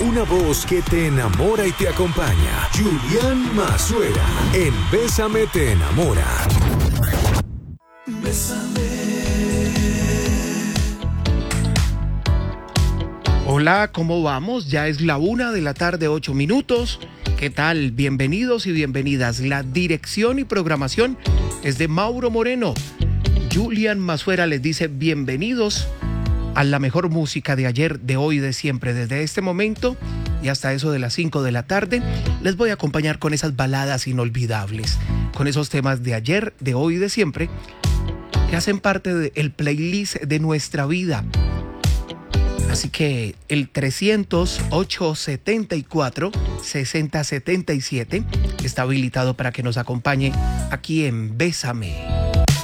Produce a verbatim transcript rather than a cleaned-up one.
Una voz que te enamora y te acompaña. Julián Mazuera en Bésame te enamora. Bésame. Hola, ¿cómo vamos? Ya es la una de la tarde, ocho minutos. ¿Qué tal? Bienvenidos y bienvenidas. La dirección y programación es de Mauro Moreno. Julián Mazuera les dice bienvenidos a la mejor música de ayer, de hoy, de siempre. Desde este momento y hasta eso de las cinco de la tarde, les voy a acompañar con esas baladas inolvidables, con esos temas de ayer, de hoy y de siempre, que hacen parte del playlist de nuestra vida. Así que el trescientos ocho setenta y cuatro sesenta setenta y siete está habilitado para que nos acompañe aquí en Bésame.